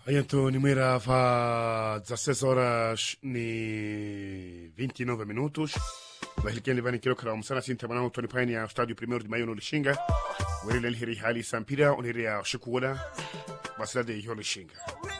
Aianto numera fa 16 horas ni 29 minutos. Vahilken livani kilokra umsana sinta manao Tony Paini ya stadio primeiro de maio no Lixinga. Wele lelhiri hali sampira oniria shikuola. Basila de yo Lixinga.